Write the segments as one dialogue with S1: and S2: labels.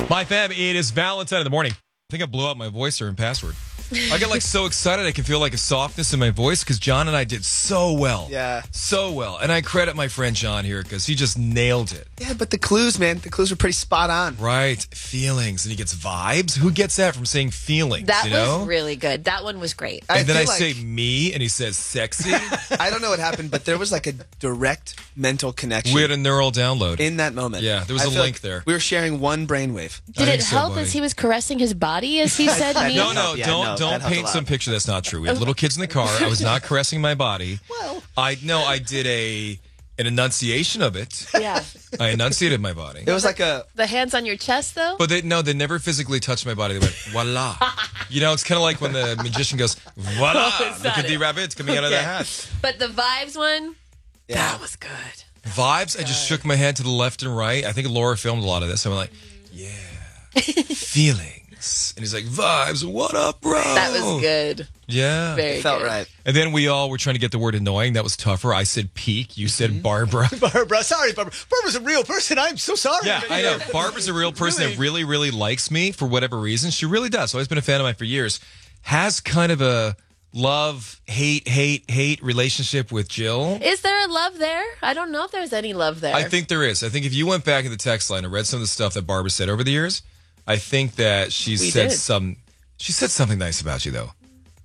S1: My fam, it is Valentine in the morning. I think I blew out my voice or in password. I get so excited I can feel a softness in my voice because John and I did so well.
S2: Yeah.
S1: So well. And I credit my friend John here because he just nailed it.
S2: Yeah, but the clues, man, the clues were pretty spot on.
S1: Right. Feelings. And he gets vibes. Who gets that from saying feelings?
S3: That was really good. That one was great.
S1: And then I say me and he says sexy.
S2: I don't know what happened, but there was a direct mental connection.
S1: We had a neural download.
S2: In that moment.
S1: Yeah, there was a link there.
S2: We were sharing one brainwave.
S3: Did it help as he was caressing his body as he said me?
S1: No, don't paint some picture that's not true. We had little kids in the car. I was not caressing my body.
S3: Well.
S1: I did an enunciation of it.
S3: Yeah.
S1: I enunciated my body.
S2: It was
S3: the hands on your chest, though?
S1: But they never physically touched my body. They went, voila. It's kind of like when the magician goes, voila. Look at the rabbits coming out of the hat.
S3: But the vibes one, that was good.
S1: Vibes, I just shook my head to the left and right. I think Laura filmed a lot of this. I'm like, yeah. Feelings. And he's like, vibes, what up, bro?
S3: That was good.
S1: Yeah.
S2: It felt right.
S1: And then we all were trying to get the word annoying. That was tougher. I said peak. You said Barbara.
S2: Barbara. Sorry, Barbara. Barbara's a real person. I'm so sorry.
S1: Yeah, I know. Barbara's a real person that really, really likes me for whatever reason. She really does. Always been a fan of mine for years. Has kind of a love, hate relationship with Jill.
S3: Is there a love there? I don't know if there's any love there.
S1: I think there is. I think if you went back in the text line and read some of the stuff that Barbara said over the years, I think that she said something nice about you, though.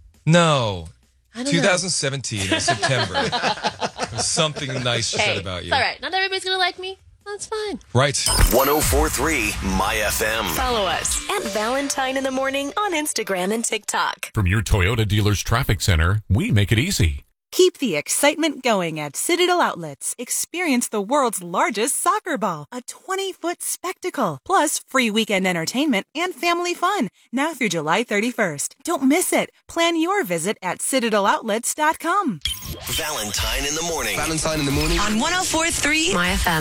S1: No.
S3: I don't
S1: 2017 in September. Something nice she said about you.
S3: It's all right. Not everybody's going to like me. That's fine.
S1: Right.
S4: 104.3 My FM.
S5: Follow us at Valentine in the Morning on Instagram and TikTok.
S6: From your Toyota dealer's traffic center, we make it easy.
S7: Keep the excitement going at Citadel Outlets. Experience the world's largest soccer ball, a 20-foot spectacle, plus free weekend entertainment and family fun, now through July 31st. Don't miss it. Plan your visit at citadeloutlets.com.
S4: Valentine in the morning.
S2: Valentine in the morning.
S5: On 104.3 My FM.